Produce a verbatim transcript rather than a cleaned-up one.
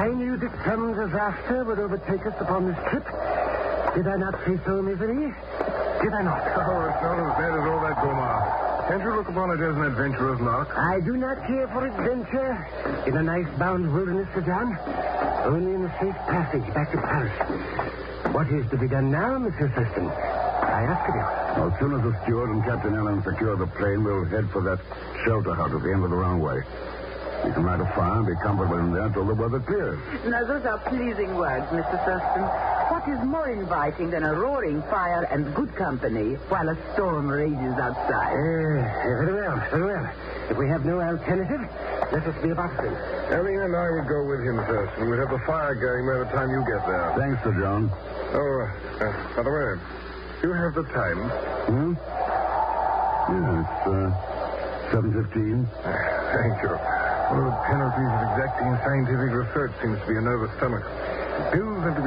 I knew that some disaster would overtake us upon this trip. Did I not say so, Misery? Did I not? Oh, it's not as bad as all that, Gomar. Can't you look upon it as an adventurer's lark? I do not care for adventure in a nice-bound wilderness, Sir John. Only in a safe passage back to Paris. What is to be done now, Mister Thurston? I ask of you. As soon as the steward and Captain Allen secure the plane, we'll head for that shelter hut at the end of the runway. You can light a fire and be comfortable in there until the weather clears. Now, those are pleasing words, Mister Thurston. What is more inviting than a roaring fire and good company while a storm rages outside? Uh, very well, very well. If we have no alternative, let us be about it. Ellie and I would go with him first, and we'd have the fire going by the time you get there. Thanks, Sir John. Oh, uh, by the way, do you have the time? Hmm? Yeah, it's uh, seven fifteen. Thank you. One of the penalties of exacting scientific research seems to be a nervous stomach. Pills and to be